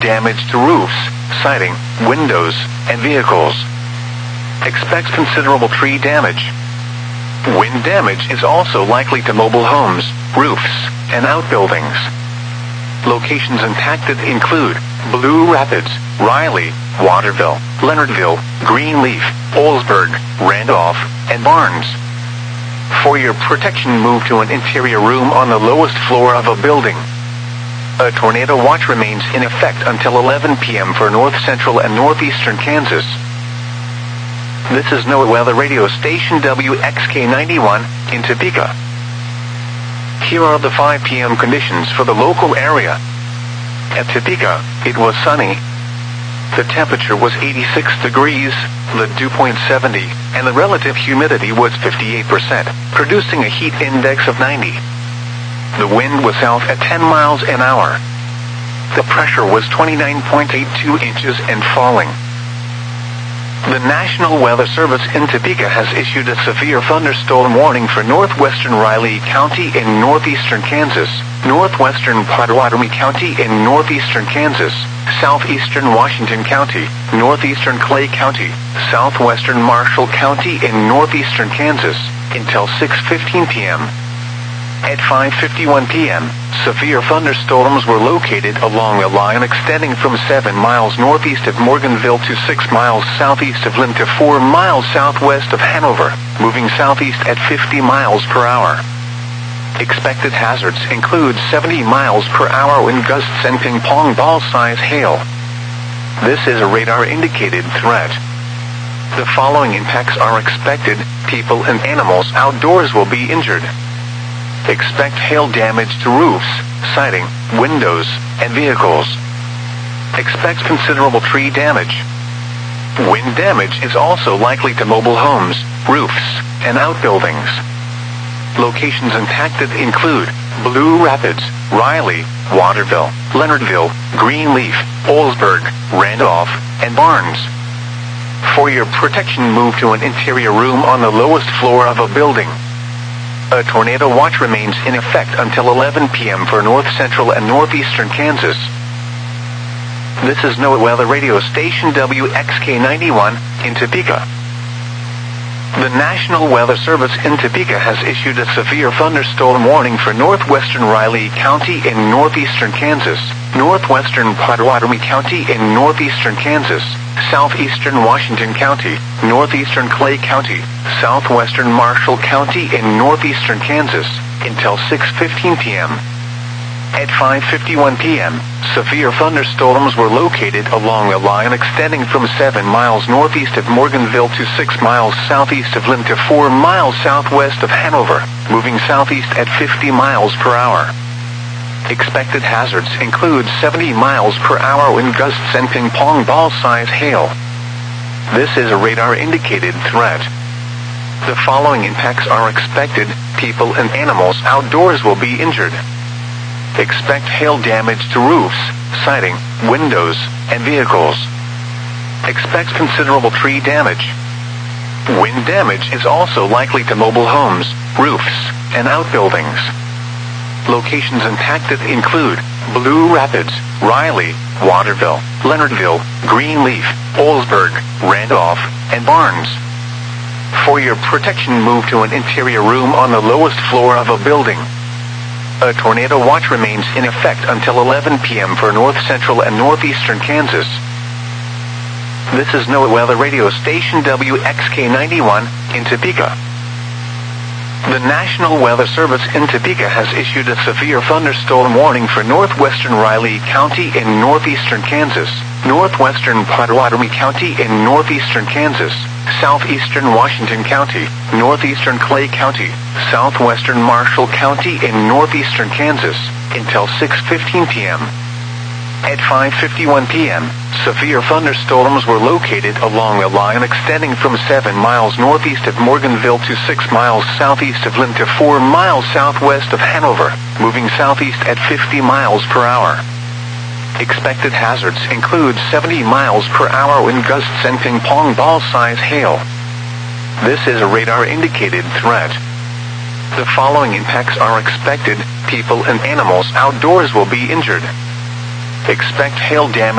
damage to roofs, siding, windows, and vehicles. Expect considerable tree damage. Wind damage is also likely to mobile homes, roofs, and outbuildings. Locations impacted include Blue Rapids, Riley, Waterville, Leonardville, Greenleaf, Oldsburg, Randolph, and Barnes. For your protection, move to an interior room on the lowest floor of a building. A tornado watch remains in effect until 11 p.m. for north central and northeastern Kansas. This is NOAA Weather Radio Station WXK91 in Topeka. Here are the 5 p.m. conditions for the local area. At Topeka, it was sunny. The temperature was 86 degrees, the dew point 70, and the relative humidity was 58%, producing a heat index of 90. The wind was south at 10 miles an hour. The pressure was 29.82 inches and falling. The National Weather Service in Topeka has issued a severe thunderstorm warning for northwestern Riley County in northeastern Kansas, northwestern Pottawatomie County in northeastern Kansas, southeastern Washington County, northeastern Clay County, southwestern Marshall County in northeastern Kansas, until 6:15 p.m. At 5:51 p.m., severe thunderstorms were located along a line extending from 7 miles northeast of Morganville to 6 miles southeast of Lynn to 4 miles southwest of Hanover, moving southeast at 50 miles per hour. Expected hazards include 70 miles per hour wind gusts and ping-pong ball-size hail. This is a radar-indicated threat. The following impacts are expected: people and animals outdoors will be injured. Expect hail damage to roofs, siding, windows, and vehicles. Expect considerable tree damage. Wind damage is also likely to mobile homes, roofs, and outbuildings. Locations impacted include Blue Rapids, Riley, Waterville, Leonardville, Greenleaf, Oldsburg, Randolph, and Barnes. For your protection, move to an interior room on the lowest floor of a building. A tornado watch remains in effect until 11 p.m. for north central and northeastern Kansas. This is NOAA Weather Radio Station WXK91 in Topeka. The National Weather Service in Topeka has issued a severe thunderstorm warning for northwestern Riley County in northeastern Kansas, northwestern Pottawatomie County in northeastern Kansas, southeastern Washington County, northeastern Clay County, southwestern Marshall County in northeastern Kansas, until 6:15 p.m. At 5:51 p.m., severe thunderstorms were located along a line extending from 7 miles northeast of Morganville to 6 miles southeast of Lynn to 4 miles southwest of Hanover, moving southeast at 50 miles per hour. Expected hazards include 70 miles per hour wind gusts and ping-pong ball-size hail. This is a radar-indicated threat. The following impacts are expected: people and animals outdoors will be injured. Expect hail damage to roofs, siding, windows, and vehicles. Expect considerable tree damage. Wind damage is also likely to mobile homes, roofs, and outbuildings. Locations impacted include Blue Rapids, Riley, Waterville, Leonardville, Greenleaf, Oldsburg, Randolph, and Barnes. For your protection, move to an interior room on the lowest floor of a building. A tornado watch remains in effect until 11 p.m. for north central and northeastern Kansas. This is NOAA Weather Radio Station WXK91 in Topeka. The National Weather Service in Topeka has issued a severe thunderstorm warning for northwestern Riley County in northeastern Kansas, northwestern Pottawatomie County in northeastern Kansas, southeastern Washington County, northeastern Clay County, southwestern Marshall County in northeastern Kansas, until 6:15 p.m. At 5:51 p.m., severe thunderstorms were located along a line extending from 7 miles northeast of Morganville to 6 miles southeast of Lynn to 4 miles southwest of Hanover, moving southeast at 50 miles per hour. Expected hazards include 70 miles per hour wind gusts and ping-pong ball-size hail. This is a radar-indicated threat. The following impacts are expected: people and animals outdoors will be injured. Expect hail damage